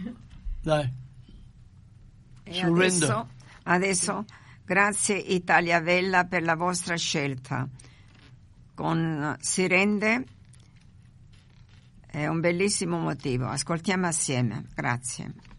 Dai. E adesso grazie Italia Bella per la vostra scelta. Con Si rende è un bellissimo motivo. Ascoltiamo assieme. Grazie.